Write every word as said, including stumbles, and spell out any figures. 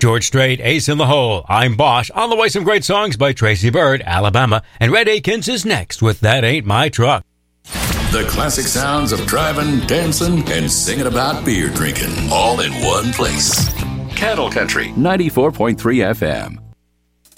George Strait, Ace in the Hole. I'm Bosch. On the way, some great songs by Tracy Byrd, Alabama. And Red Akins is next with That Ain't My Truck. The classic sounds of driving, dancing, and singing about beer drinking, all in one place. Cattle Country, ninety-four point three F M.